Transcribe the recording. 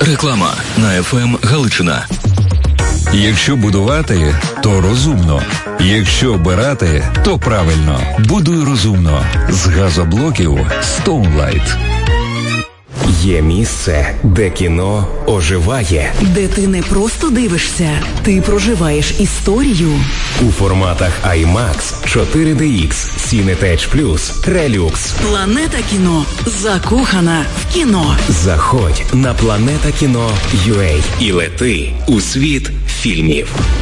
Реклама на ФМ Галичина. Якщо будувати, то розумно. Якщо обирати, то правильно. Будуй розумно. З газоблоків Stoneline. Є місце, де кіно оживає. Де ти не просто дивишся, ти проживаєш історію. У форматах IMAX, 4DX, Cinetech Plus, Relux. Планета кіно. Закохана в кіно. Заходь на planetakino.ua і лети у світ фільмів.